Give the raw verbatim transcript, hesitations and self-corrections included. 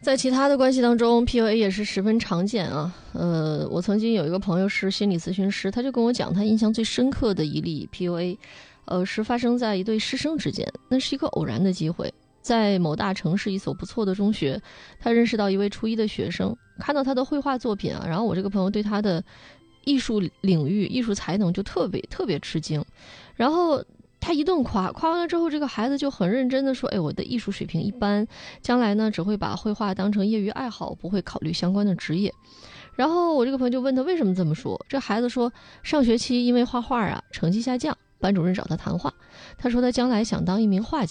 在其他的关系当中 P U A 也是十分常见啊。呃，我曾经有一个朋友是心理咨询师，他就跟我讲他印象最深刻的一例 P U A， 呃，是发生在一对师生之间。那是一个偶然的机会，在某大城市一所不错的中学，他认识到一位初一的学生，看到他的绘画作品啊，然后我这个朋友对他的艺术领域、艺术才能就特别特别吃惊，然后他一顿夸，夸完了之后，这个孩子就很认真的说：“哎，我的艺术水平一般，将来呢只会把绘画当成业余爱好，不会考虑相关的职业。”然后我这个朋友就问他为什么这么说，这孩子说上学期因为画画啊成绩下降，班主任找他谈话，他说他将来想当一名画家。